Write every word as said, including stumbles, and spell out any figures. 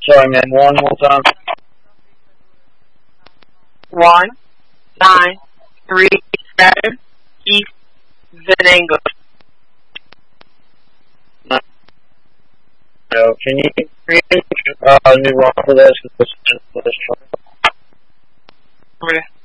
Sorry, man. One more time. One, nine, three, seven, East Venango. No, can you create uh, a new one for this? Okay.